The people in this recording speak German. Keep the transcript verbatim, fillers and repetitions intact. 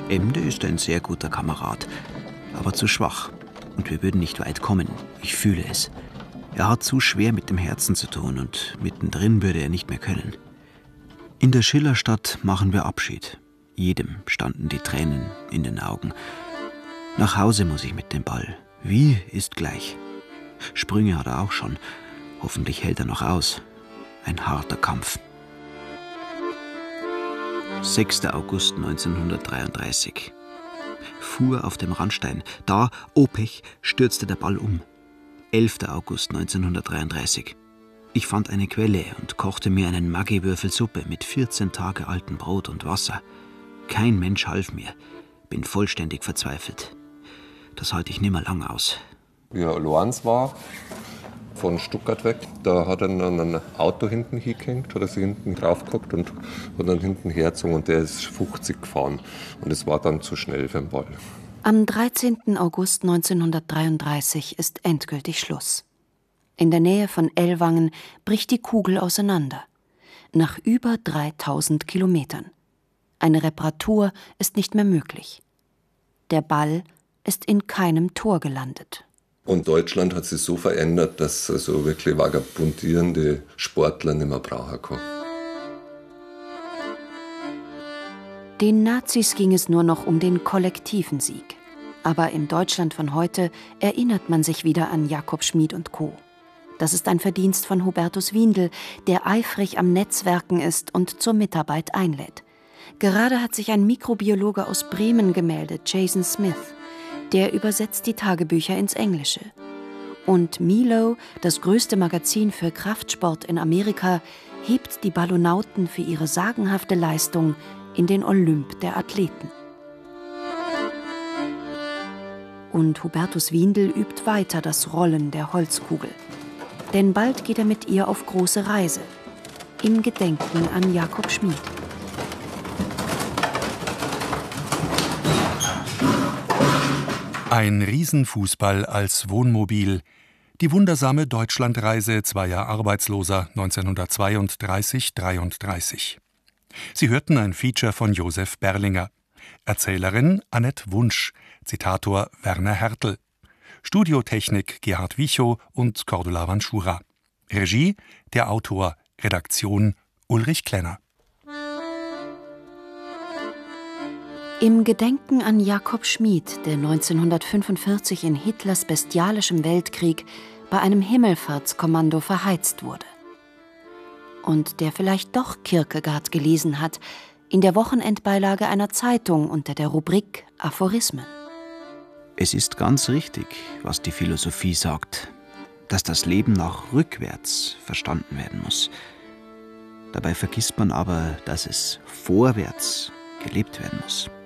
Emde ist ein sehr guter Kamerad, aber zu schwach. Und wir würden nicht weit kommen. Ich fühle es. Er hat zu schwer mit dem Herzen zu tun und mittendrin würde er nicht mehr können. In der Schillerstadt machen wir Abschied. Jedem standen die Tränen in den Augen. Nach Hause muss ich mit dem Ball. Wie ist gleich. Sprünge hat er auch schon. Hoffentlich hält er noch aus. Ein harter Kampf. sechster August neunzehnhundertdreiunddreißig. Fuhr auf dem Randstein. Da, oh Pech, stürzte der Ball um. elfter August neunzehnhundertdreiunddreißig. Ich fand eine Quelle und kochte mir einen Maggi-Würfel Suppe mit vierzehn Tage altem Brot und Wasser. Kein Mensch half mir. Bin vollständig verzweifelt. Das halte ich nimmer lang aus. Wie er Lorenz war, von Stuttgart weg, da hat er dann ein Auto hinten hingehängt, hat er sich hinten draufgehockt und hat dann hinten hergezogen und der ist fünfzig gefahren. Und es war dann zu schnell für den Ball. Am dreizehnten August neunzehnhundertdreiunddreißig ist endgültig Schluss. In der Nähe von Ellwangen bricht die Kugel auseinander. Nach über dreitausend Kilometern. Eine Reparatur ist nicht mehr möglich. Der Ball ist in keinem Tor gelandet. Und Deutschland hat sich so verändert, dass also wirklich vagabundierende Sportler nicht mehr brauchen kann. Den Nazis ging es nur noch um den kollektiven Sieg. Aber im Deutschland von heute erinnert man sich wieder an Jakob Schmid und Co. Das ist ein Verdienst von Hubertus Windel, der eifrig am Netzwerken ist und zur Mitarbeit einlädt. Gerade hat sich ein Mikrobiologe aus Bremen gemeldet, Jason Smith. Der übersetzt die Tagebücher ins Englische. Und Milo, das größte Magazin für Kraftsport in Amerika, hebt die Ballonauten für ihre sagenhafte Leistung in den Olymp der Athleten. Und Hubertus Windel übt weiter das Rollen der Holzkugel. Denn bald geht er mit ihr auf große Reise. Im Gedenken an Jakob Schmid. Ein Riesenfußball als Wohnmobil. Die wundersame Deutschlandreise zweier Arbeitsloser neunzehnhundertzweiunddreißig dreiunddreißig. Sie hörten ein Feature von Josef Berlinger. Erzählerin Annette Wunsch, Zitator Werner Hertel. Studiotechnik Gerhard Wichow und Cordula Vanschura. Regie der Autor, Redaktion Ulrich Klenner. Im Gedenken an Jakob Schmid, der neunzehnhundertfünfundvierzig in Hitlers bestialischem Weltkrieg bei einem Himmelfahrtskommando verheizt wurde. Und der vielleicht doch Kierkegaard gelesen hat, in der Wochenendbeilage einer Zeitung unter der Rubrik Aphorismen. Es ist ganz richtig, was die Philosophie sagt, dass das Leben nach rückwärts verstanden werden muss. Dabei vergisst man aber, dass es vorwärts gelebt werden muss.